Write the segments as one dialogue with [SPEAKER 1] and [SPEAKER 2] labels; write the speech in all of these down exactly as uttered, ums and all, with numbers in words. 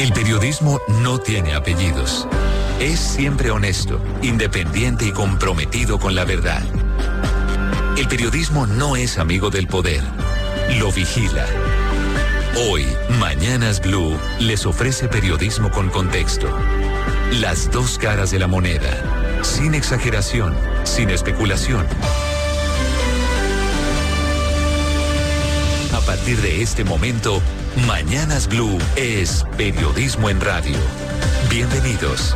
[SPEAKER 1] El periodismo no tiene apellidos. Es siempre honesto, independiente y comprometido con la verdad. El periodismo no es amigo del poder. Lo vigila. Hoy, Mañanas Blue les ofrece periodismo con contexto. Las dos caras de la moneda. Sin exageración, sin especulación. A partir de este momento, Mañanas Blue es periodismo en radio. Bienvenidos.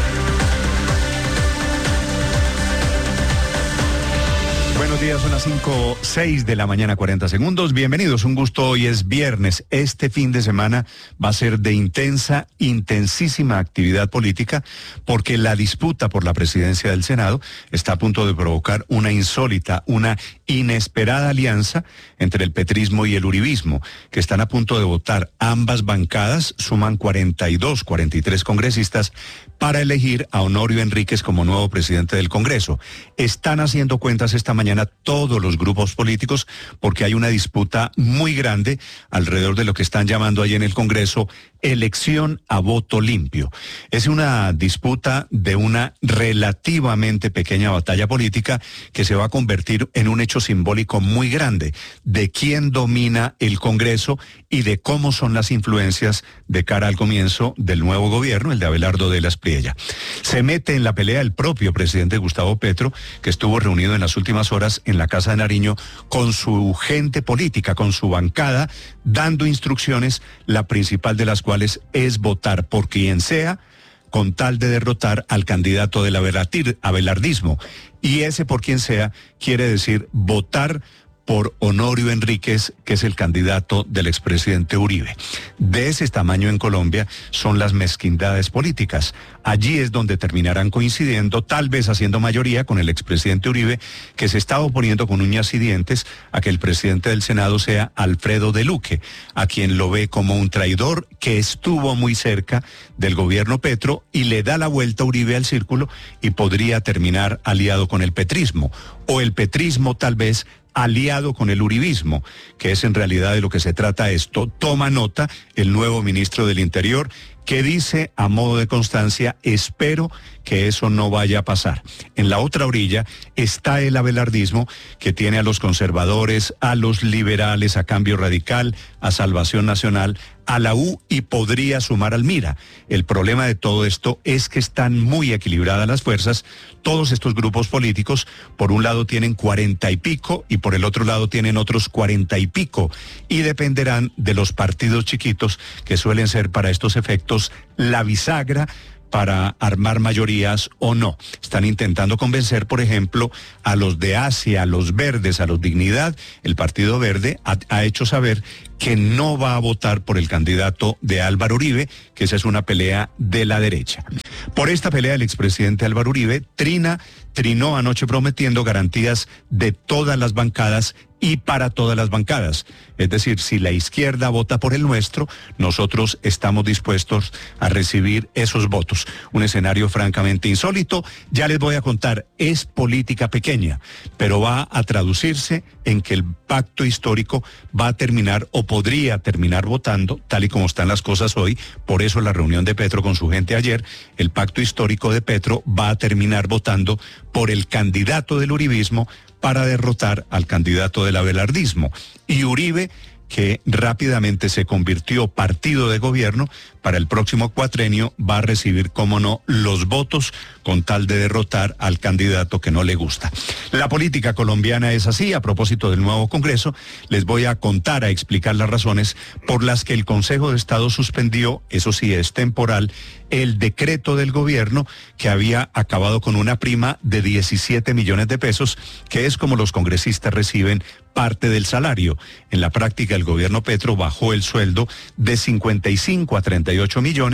[SPEAKER 2] Buenos días, son las cinco, seis de la mañana, cuarenta segundos. Bienvenidos, un gusto. Hoy es viernes. Este fin de semana va a ser de intensa, intensísima actividad política porque la disputa por la presidencia del Senado está a punto de provocar una insólita, una inesperada alianza entre el petrismo y el uribismo, que están a punto de votar. Ambas bancadas suman cuarenta y dos, cuarenta y tres congresistas para elegir a Honorio Enríquez como nuevo presidente del Congreso. Están haciendo cuentas esta mañana todos los grupos políticos porque hay una disputa muy grande alrededor de lo que están llamando ahí en el Congreso elección a voto limpio. Es una disputa de una relativamente pequeña batalla política que se va a convertir en un hecho simbólico muy grande de quién domina el Congreso y de cómo son las influencias de cara al comienzo del nuevo gobierno, el de Abelardo de la Espriella. Se mete en la pelea el propio presidente Gustavo Petro, que estuvo reunido en las últimas horas en la Casa de Nariño con su gente política, con su bancada, dando instrucciones, la principal de las cuales es votar por quien sea, con tal de derrotar al candidato del abelardismo. Y ese por quien sea quiere decir votar por Honorio Enríquez, que es el candidato del expresidente Uribe. De ese tamaño en Colombia son las mezquindades políticas. Allí es donde terminarán coincidiendo, tal vez haciendo mayoría con el expresidente Uribe, que se está oponiendo con uñas y dientes a que el presidente del Senado sea Alfredo de Luque, a quien lo ve como un traidor que estuvo muy cerca del gobierno Petro y le da la vuelta a Uribe al círculo y podría terminar aliado con el petrismo, o el petrismo tal vez aliado con el uribismo, que es en realidad de lo que se trata esto. Toma nota el nuevo ministro del Interior, que dice a modo de constancia, espero que eso no vaya a pasar. En la otra orilla está el abelardismo, que tiene a los conservadores, a los liberales, a Cambio Radical, a Salvación Nacional, a la U y podría sumar al MIRA. El problema de todo esto es que están muy equilibradas las fuerzas. Todos estos grupos políticos, por un lado tienen cuarenta y pico y por el otro lado tienen otros cuarenta y pico, y dependerán de los partidos chiquitos que suelen ser para estos efectos la bisagra para armar mayorías o no. Están intentando convencer, por ejemplo, a los de Asia, a los verdes, a los Dignidad. El Partido Verde ha, ha hecho saber que no va a votar por el candidato de Álvaro Uribe, que esa es una pelea de la derecha. Por esta pelea el expresidente Álvaro Uribe trina, trinó anoche prometiendo garantías de todas las bancadas y para todas las bancadas. Es decir, si la izquierda vota por el nuestro, nosotros estamos dispuestos a recibir esos votos. Un escenario francamente insólito. Ya les voy a contar, es política pequeña, pero va a traducirse en que el pacto histórico va a terminar o podría terminar votando, tal y como están las cosas hoy. Por eso la reunión de Petro con su gente ayer, el pacto histórico de Petro va a terminar votando por el candidato del uribismo para derrotar al candidato del abelardismo. Y Uribe, que rápidamente se convirtió partido de gobierno, para el próximo cuatrenio va a recibir, como no, los votos con tal de derrotar al candidato que no le gusta. La política colombiana es así. A propósito del nuevo Congreso, les voy a contar, a explicar las razones por las que el Consejo de Estado suspendió, eso sí es temporal, el decreto del gobierno que había acabado con una prima de diecisiete millones de pesos, que es como los congresistas reciben parte del salario. En la práctica, el gobierno Petro bajó el sueldo de cincuenta y cinco a treinta y ocho millones,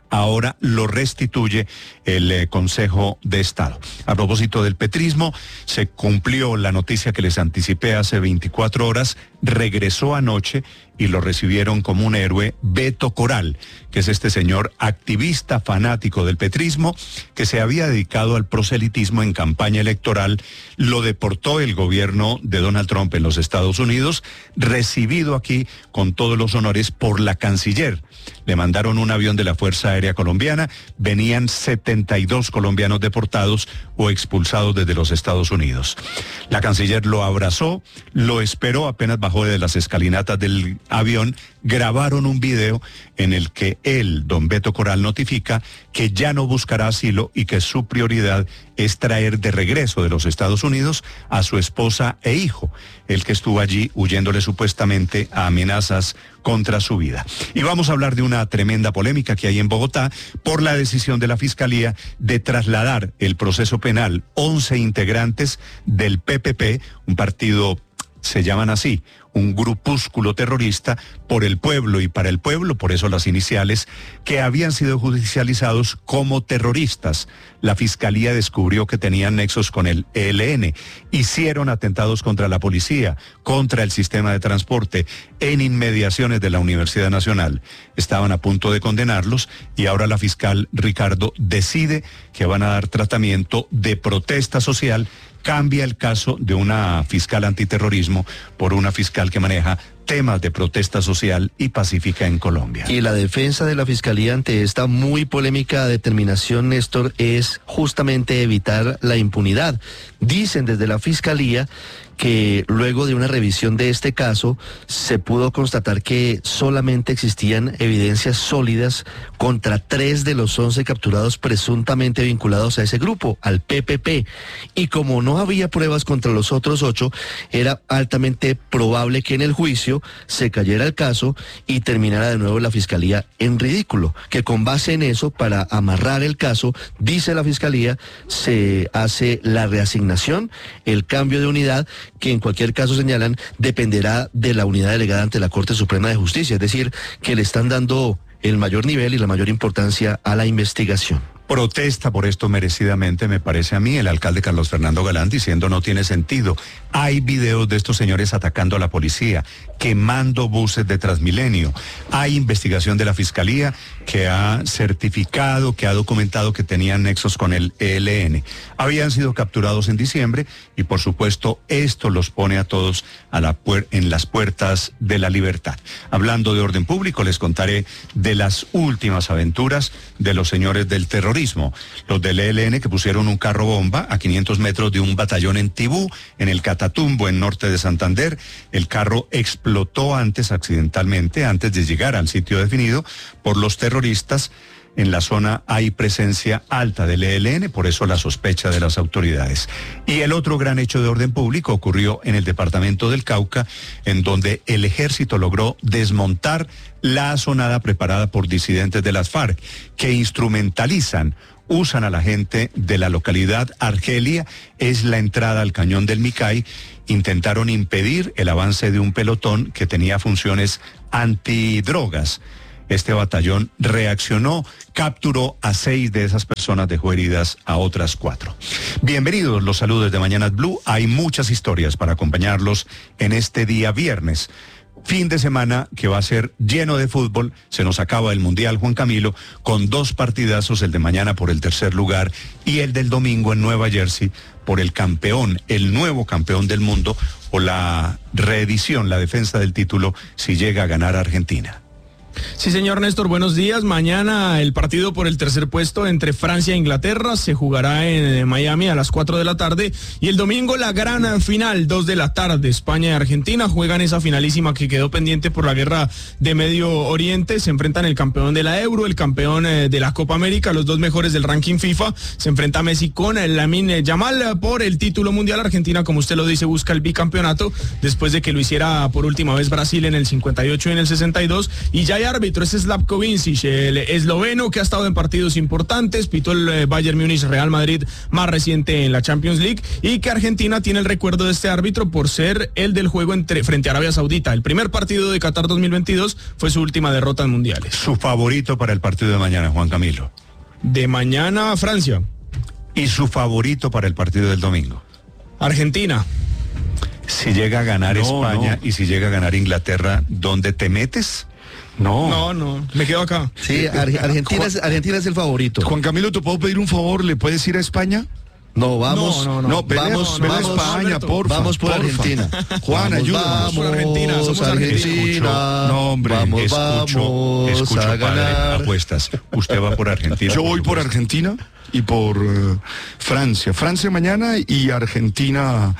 [SPEAKER 2] ahora lo restituye el eh, Consejo de Estado. A propósito del petrismo, se cumplió la noticia que les anticipé hace veinticuatro horas, regresó anoche y lo recibieron como un héroe Beto Coral, que es este señor activista fanático del petrismo que se había dedicado al proselitismo en campaña electoral. Lo deportó el gobierno de Donald Trump en los Estados Unidos, recibido aquí con todos los honores por la canciller. Le mandaron un avión de la Fuerza Aérea Colombiana, venían setenta y dos colombianos deportados o expulsados desde los Estados Unidos. La canciller lo abrazó, lo esperó, apenas bajó de las escalinatas del avión, grabaron un video en el que él, don Beto Coral, notifica que ya no buscará asilo y que su prioridad es traer de regreso de los Estados Unidos a su esposa e hijo, el que estuvo allí huyéndole supuestamente a amenazas contra su vida. Y vamos a hablar de una tremenda polémica que hay en Bogotá por la decisión de la Fiscalía de trasladar el proceso penal once integrantes del P P P, un partido, se llaman así, un grupúsculo terrorista, por el pueblo y para el pueblo, por eso las iniciales, que habían sido judicializados como terroristas. La Fiscalía descubrió que tenían nexos con el E L N, hicieron atentados contra la policía, contra el sistema de transporte, en inmediaciones de la Universidad Nacional. Estaban a punto de condenarlos y ahora la fiscal Ricardo decide que van a dar tratamiento de protesta social. Cambia el caso de una fiscal antiterrorismo por una fiscal que maneja temas de protesta social y pacífica en Colombia.
[SPEAKER 3] Y la defensa de la Fiscalía ante esta muy polémica determinación, Néstor, es justamente evitar la impunidad. Dicen desde la Fiscalía que luego de una revisión de este caso se pudo constatar que solamente existían evidencias sólidas contra tres de los once capturados presuntamente vinculados a ese grupo, al P P P. Y como no había pruebas contra los otros ocho, era altamente probable que en el juicio se cayera el caso y terminara de nuevo la Fiscalía en ridículo. Que con base en eso, para amarrar el caso, dice la Fiscalía, se hace la reasignación, el cambio de unidad, que en cualquier caso señalan dependerá de la unidad delegada ante la Corte Suprema de Justicia, es decir, que le están dando el mayor nivel y la mayor importancia a la investigación.
[SPEAKER 2] Protesta por esto merecidamente, me parece a mí, el alcalde Carlos Fernando Galán diciendo no tiene sentido. Hay videos de estos señores atacando a la policía, quemando buses de Transmilenio. Hay investigación de la Fiscalía que ha certificado, que ha documentado que tenían nexos con el E L N. Habían sido capturados en diciembre y por supuesto esto los pone a todos a la puer- en las puertas de la libertad. Hablando de orden público, les contaré de las últimas aventuras de los señores del terrorismo. Los del E L N que pusieron un carro bomba a quinientos metros de un batallón en Tibú, en el Catatumbo, en norte de Santander. El carro explotó antes, accidentalmente, antes de llegar al sitio definido por los terroristas. En la zona hay presencia alta del E L N, por eso la sospecha de las autoridades. Y el otro gran hecho de orden público ocurrió en el departamento del Cauca, en donde el ejército logró desmontar la asonada preparada por disidentes de las FARC, que instrumentalizan, usan a la gente de la localidad. Argelia es la entrada al cañón del Micay. Intentaron impedir el avance de un pelotón que tenía funciones antidrogas. Este batallón reaccionó, capturó a seis de esas personas, dejó heridas a otras cuatro. Bienvenidos, los saludos de Mañanas Blue. Hay muchas historias para acompañarlos en este día viernes. Fin de semana que va a ser lleno de fútbol. Se nos acaba el Mundial, Juan Camilo, con dos partidazos, el de mañana por el tercer lugar y el del domingo en Nueva Jersey por el campeón, el nuevo campeón del mundo, o la reedición, la defensa del título si llega a ganar Argentina.
[SPEAKER 4] Sí, señor Néstor, buenos días. Mañana el partido por el tercer puesto entre Francia e Inglaterra se jugará en Miami a las cuatro de la tarde. Y el domingo la gran final, dos de la tarde. España y Argentina juegan esa finalísima que quedó pendiente por la guerra de Medio Oriente. Se enfrentan el campeón de la Euro, el campeón de la Copa América, los dos mejores del ranking FIFA. Se enfrenta Messi con Lamine Yamal por el título mundial. Argentina, como usted lo dice, busca el bicampeonato después de que lo hiciera por última vez Brasil en el cincuenta y ocho y en el sesenta y dos. Y ya hay árbitro, es Slavko Vincic, el esloveno que ha estado en partidos importantes, pitó el eh, Bayern Múnich Real Madrid más reciente en la Champions League, y que Argentina tiene el recuerdo de este árbitro por ser el del juego entre, frente a Arabia Saudita. El primer partido de Qatar dos mil veintidós fue su última derrota en mundiales.
[SPEAKER 2] Su favorito para el partido de mañana, Juan Camilo.
[SPEAKER 4] De mañana, Francia.
[SPEAKER 2] ¿Y su favorito para el partido del domingo?
[SPEAKER 4] Argentina.
[SPEAKER 2] Si llega a ganar
[SPEAKER 5] No,
[SPEAKER 2] España
[SPEAKER 5] no.
[SPEAKER 2] y si llega a ganar Inglaterra, ¿dónde te metes?
[SPEAKER 5] No.
[SPEAKER 4] No, no, me quedo acá.
[SPEAKER 3] Sí, Ar- Argentina, es, Argentina es el favorito.
[SPEAKER 5] Juan Camilo, ¿te puedo pedir un favor? ¿Le puedes ir a España?
[SPEAKER 3] No, vamos.
[SPEAKER 4] No, no, no.
[SPEAKER 5] No, vele,
[SPEAKER 3] vamos,
[SPEAKER 5] vele a
[SPEAKER 3] vamos,
[SPEAKER 5] España,
[SPEAKER 4] Alberto.
[SPEAKER 5] porfa.
[SPEAKER 3] Vamos por
[SPEAKER 5] porfa.
[SPEAKER 3] Argentina.
[SPEAKER 5] Juan,
[SPEAKER 3] Vamos,
[SPEAKER 5] ayúdanos.
[SPEAKER 3] Vamos,
[SPEAKER 4] por Argentina, somos
[SPEAKER 3] Argentina.
[SPEAKER 5] No, hombre,
[SPEAKER 3] Vamos,
[SPEAKER 2] escucho,
[SPEAKER 3] vamos
[SPEAKER 2] escucho,
[SPEAKER 3] a
[SPEAKER 2] padre,
[SPEAKER 3] ganar.
[SPEAKER 2] apuestas. Usted va por Argentina.
[SPEAKER 5] Yo voy por Argentina y por eh, Francia. Francia mañana y Argentina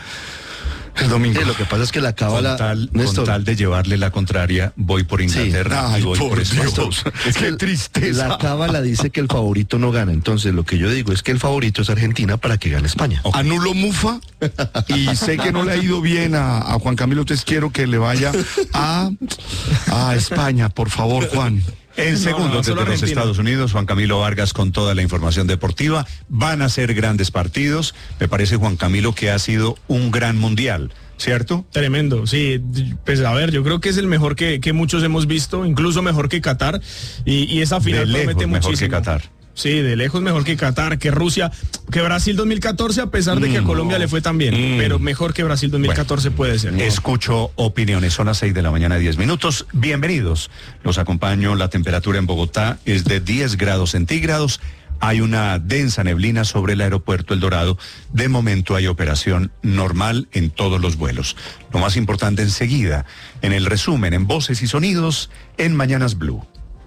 [SPEAKER 5] el domingo.
[SPEAKER 3] Sí, lo que pasa es que la
[SPEAKER 2] Con
[SPEAKER 3] cábala,
[SPEAKER 2] tal, con
[SPEAKER 3] Néstor,
[SPEAKER 2] tal de llevarle la contraria, voy por Inglaterra.
[SPEAKER 5] Ay,
[SPEAKER 2] y voy
[SPEAKER 5] por
[SPEAKER 2] por España.
[SPEAKER 5] Dios. Qué tristeza.
[SPEAKER 3] la cábala dice que el favorito no gana. Entonces lo que yo digo es que el favorito es Argentina para que gane España.
[SPEAKER 5] Anulo Mufa y sé que no le ha ido bien a, a Juan Camilo, entonces quiero que le vaya a, a España, por favor, Juan.
[SPEAKER 2] En
[SPEAKER 4] No,
[SPEAKER 2] segundos
[SPEAKER 4] no,
[SPEAKER 2] desde
[SPEAKER 4] solo
[SPEAKER 2] los
[SPEAKER 4] Argentina.
[SPEAKER 2] Estados Unidos, Juan Camilo Vargas con toda la información deportiva. Van a ser grandes partidos. Me parece, Juan Camilo, que ha sido un gran mundial, ¿cierto?
[SPEAKER 4] Tremendo, sí, pues a ver, yo creo que es el mejor que, que muchos hemos visto, incluso mejor que Qatar, y, y esa final
[SPEAKER 2] De lejos
[SPEAKER 4] promete
[SPEAKER 2] mejor
[SPEAKER 4] muchísimo.
[SPEAKER 2] que Qatar.
[SPEAKER 4] Sí, de lejos mejor que Qatar, que Rusia, que Brasil dos mil catorce, a pesar de que a
[SPEAKER 2] Mm,
[SPEAKER 4] Colombia le fue tan bien,
[SPEAKER 2] mm.
[SPEAKER 4] pero mejor que Brasil dos mil catorce puede ser.
[SPEAKER 2] Escucho opiniones, son las seis de la mañana, diez minutos. Bienvenidos. Los acompaño. La temperatura en Bogotá es de diez grados centígrados. Hay una densa neblina sobre el aeropuerto El Dorado. De momento hay operación normal en todos los vuelos. Lo más importante enseguida, en el resumen, en Voces y Sonidos, en Mañanas Blue.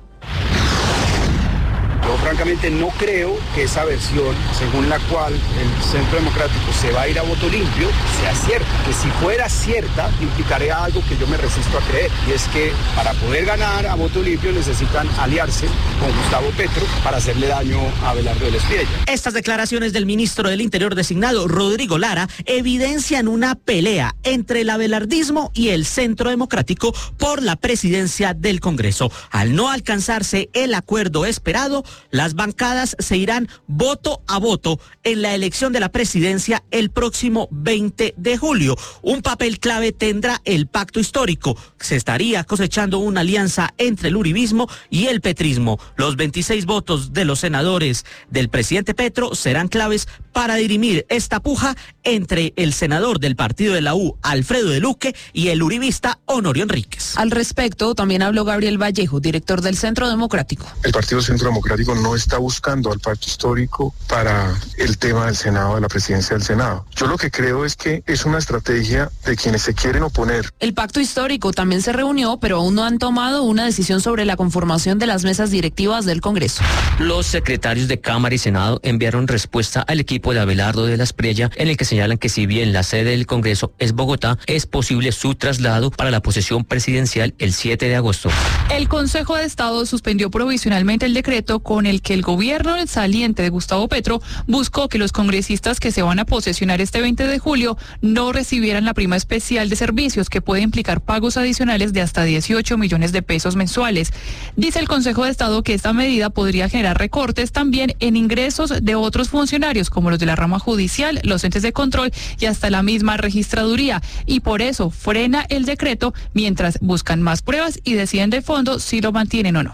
[SPEAKER 6] Yo francamente no creo que esa versión, según la cual el Centro Democrático se va a ir a voto limpio, sea cierta. Que si fuera cierta, implicaría algo que yo me resisto a creer, y es que para poder ganar a voto limpio necesitan aliarse con Gustavo Petro para hacerle daño a Abelardo del Espiella.
[SPEAKER 7] Estas declaraciones del ministro del Interior designado, Rodrigo Lara, evidencian una pelea entre el abelardismo y el Centro Democrático por la presidencia del Congreso. Al no alcanzarse el acuerdo esperado, las bancadas se irán voto a voto en la elección de la presidencia el próximo veinte de julio. Un papel clave tendrá el pacto histórico. Se estaría cosechando una alianza entre el uribismo y el petrismo. Los veintiséis votos de los senadores del presidente Petro serán claves para dirimir esta puja entre el senador del partido de la U, Alfredo de Luque, y el uribista Honorio Enríquez.
[SPEAKER 8] Al respecto, también habló Gabriel Vallejo, director del Centro Democrático.
[SPEAKER 9] El Partido Centro Democrático no está buscando al pacto histórico para el tema del Senado, de la presidencia del Senado. Yo lo que creo es que es una estrategia de quienes se quieren oponer.
[SPEAKER 8] El pacto histórico también se reunió, pero aún no han tomado una decisión sobre la conformación de las mesas directivas del Congreso.
[SPEAKER 10] Los secretarios de Cámara y Senado enviaron respuesta al equipo de Abelardo de la Espriella, en el que señalan que si bien la sede del Congreso es Bogotá, es posible su traslado para la posesión presidencial el siete de agosto.
[SPEAKER 11] El Consejo de Estado suspendió provisionalmente el decreto con el que el gobierno saliente de Gustavo Petro buscó que los congresistas que se van a posesionar este veinte de julio no recibieran la prima especial de servicios, que puede implicar pagos adicionales de hasta dieciocho millones de pesos mensuales. Dice el Consejo de Estado que esta medida podría generar recortes también en ingresos de otros funcionarios, como los de la rama judicial, los entes de control y hasta la misma registraduría, y por eso frena el decreto mientras buscan más pruebas y deciden de fondo si lo mantienen o no.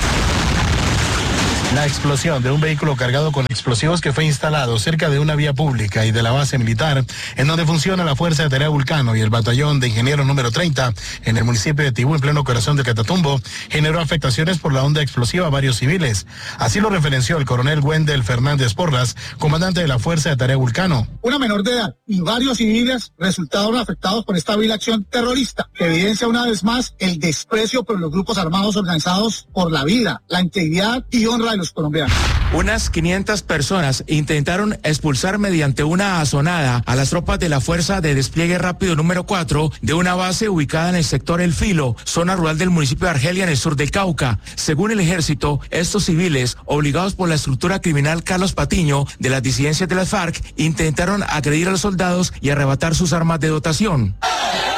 [SPEAKER 12] La explosión de un vehículo cargado con explosivos que fue instalado cerca de una vía pública y de la base militar, en donde funciona la Fuerza de Tarea Vulcano y el batallón de ingenieros número treinta, en el municipio de Tibú, en pleno corazón de Catatumbo, generó afectaciones por la onda explosiva a varios civiles. Así lo referenció el coronel Wendel Fernández Porras, comandante de la Fuerza de Tarea Vulcano.
[SPEAKER 13] Una menor de edad y varios civiles resultaron afectados por esta vil acción terrorista, que evidencia una vez más el desprecio por los grupos armados organizados por la vida, la integridad y honra de los colombianos.
[SPEAKER 14] Unas quinientas personas intentaron expulsar mediante una azonada a las tropas de la Fuerza de Despliegue Rápido número cuatro de una base ubicada en el sector El Filo, zona rural del municipio de Argelia, en el sur del Cauca. Según el ejército, estos civiles, obligados por la estructura criminal Carlos Patiño de las disidencias de las FARC, intentaron agredir a los soldados y arrebatar sus armas de dotación.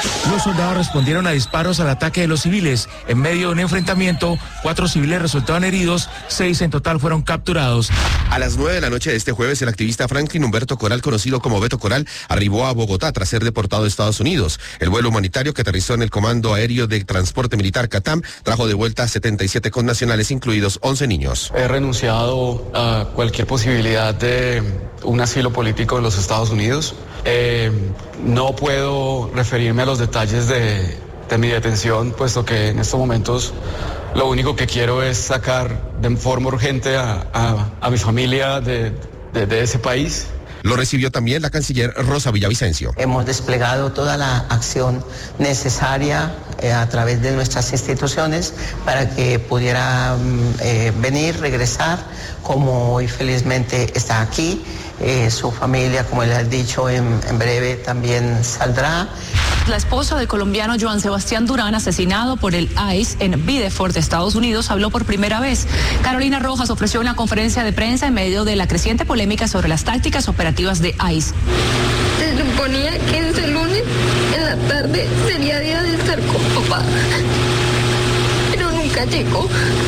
[SPEAKER 14] Los soldados respondieron a disparos al ataque de los civiles. En medio de un enfrentamiento, cuatro civiles resultaron heridos, seis en total fueron capturados.
[SPEAKER 15] A las nueve de la noche de este jueves, el activista Franklin Humberto Coral, conocido como Beto Coral, arribó a Bogotá tras ser deportado de Estados Unidos. El vuelo humanitario que aterrizó en el Comando Aéreo de Transporte Militar CATAM trajo de vuelta a setenta y siete connacionales, incluidos once niños.
[SPEAKER 16] He renunciado a cualquier posibilidad de un asilo político en los Estados Unidos. Eh, no puedo referirme a los detalles de, de mi detención, puesto que en estos momentos lo único que quiero es sacar de forma urgente a, a, a mi familia de, de, de ese país.
[SPEAKER 15] Lo recibió también la canciller Rosa Villavicencio.
[SPEAKER 17] Hemos desplegado toda la acción necesaria eh, a través de nuestras instituciones para que pudiera eh, venir, regresar, como hoy felizmente está aquí. Eh, su familia, como le has dicho, en, en breve también saldrá.
[SPEAKER 8] La esposa del colombiano Joan Sebastián Durán, asesinado por el I C E en Biddeford, Estados Unidos, habló por primera vez. Carolina Rojas ofreció una conferencia de prensa en medio de la creciente polémica sobre las tácticas operativas de I C E.
[SPEAKER 18] Se suponía que ese lunes en la tarde sería día de estar con papá, pero nunca llegó.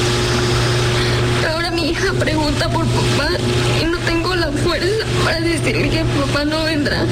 [SPEAKER 18] Ahora mi hija pregunta por papá y no tengo la fuerza para decirle que papá no vendrá.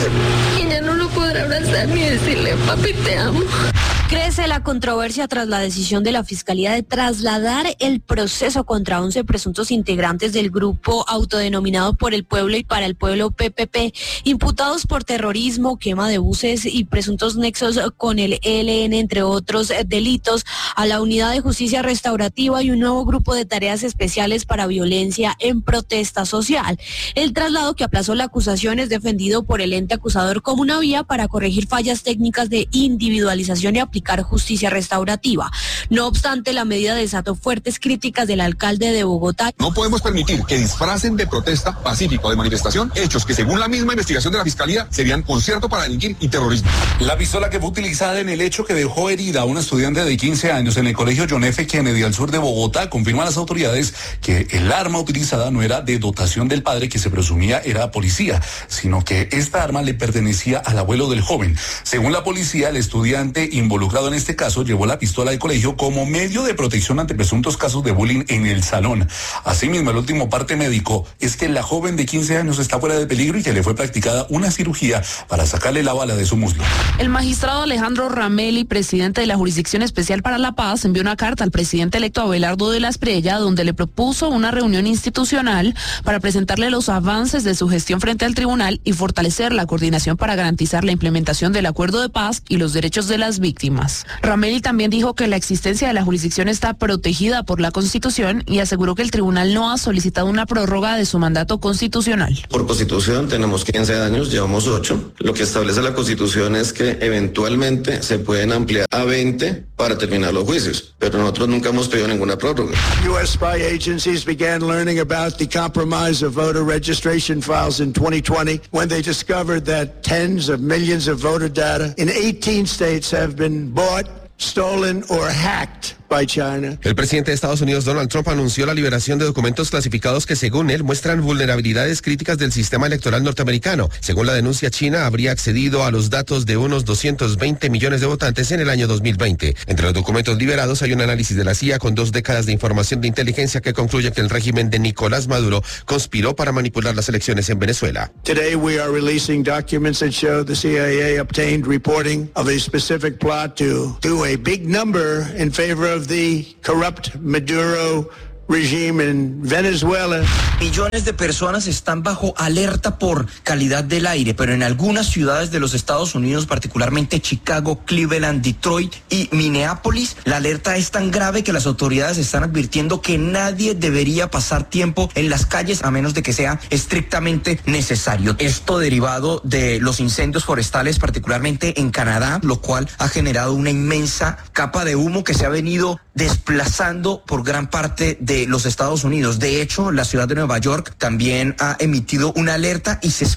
[SPEAKER 18] Ella no lo podrá abrazar ni decirle, papi, te amo.
[SPEAKER 19] Crece la controversia tras la decisión de la Fiscalía de trasladar el proceso contra once presuntos integrantes del grupo autodenominado Por el Pueblo y para el Pueblo P P P, imputados por terrorismo, quema de buses y presuntos nexos con el E L N, entre otros delitos, a la Unidad de Justicia Restaurativa y un nuevo grupo de tareas especiales para violencia en protesta social. El traslado, que aplazó la acusación, es defendido por el ente acusador como una vía para corregir fallas técnicas de individualización y aplicar justicia restaurativa. No obstante, la medida desató fuertes críticas del alcalde de Bogotá.
[SPEAKER 20] No podemos permitir que disfracen de protesta pacífica o de manifestación hechos que, según la misma investigación de la Fiscalía, serían concierto para delinquir y terrorismo.
[SPEAKER 21] La pistola que fue utilizada en el hecho que dejó herida a una estudiante de quince años en el colegio John F. Kennedy al sur de Bogotá, confirman las autoridades que el arma utilizada no era de dotación del padre, que se presumía era policía, sino que esta arma le pertenecía al abuelo del joven. Según la policía, el estudiante involucrado en este caso llevó la pistola del colegio como medio de protección ante presuntos casos de bullying en el salón. Asimismo, el último parte médico es que la joven de quince años está fuera de peligro y que le fue practicada una cirugía para sacarle la bala de su muslo.
[SPEAKER 8] El magistrado Alejandro Ramelli, presidente de la Jurisdicción Especial para la Paz, envió una carta al presidente electo Abelardo de la Espriella, donde le propuso una reunión institucional para presentarle los avances de su gestión frente al tribunal y fortalecer la coordinación para garantizar la implementación del acuerdo de paz y los derechos de las víctimas. Ramelli también dijo que la existencia de la jurisdicción está protegida por la Constitución y aseguró que el tribunal no ha solicitado una prórroga de su mandato constitucional.
[SPEAKER 22] Por Constitución tenemos quince años, llevamos ocho. Lo que establece la Constitución es que eventualmente se pueden ampliar a veinte para terminar los juicios, pero nosotros nunca hemos pedido ninguna prórroga.
[SPEAKER 23] U S spy agencies began learning about the compromise of voter registration files in twenty twenty when they discovered that tens of millions of voter data in eighteen states have been bought, stolen or hacked by China.
[SPEAKER 15] El presidente de Estados Unidos, Donald Trump, anunció la liberación de documentos clasificados que, según él, muestran vulnerabilidades críticas del sistema electoral norteamericano. Según la denuncia, China habría accedido a los datos de unos doscientos veinte millones de votantes en el año dos mil veinte. Entre los documentos liberados hay un análisis de la C I A con dos décadas de información de inteligencia que concluye que el régimen de Nicolás Maduro conspiró para manipular las elecciones en Venezuela.
[SPEAKER 23] Today we are releasing documents that show the C I A obtained reporting of a specific plot to do a big number in favor of the corrupt Maduro regime in Venezuela.
[SPEAKER 24] Millones de personas están bajo alerta por calidad del aire, pero en algunas ciudades de los Estados Unidos, particularmente Chicago, Cleveland, Detroit y Minneapolis, la alerta es tan grave que las autoridades están advirtiendo que nadie debería pasar tiempo en las calles a menos de que sea estrictamente necesario. Esto derivado de los incendios forestales, particularmente en Canadá, lo cual ha generado una inmensa capa de humo que se ha venido desplazando por gran parte de los Estados Unidos. De hecho, la ciudad de Nueva York también ha emitido una alerta y se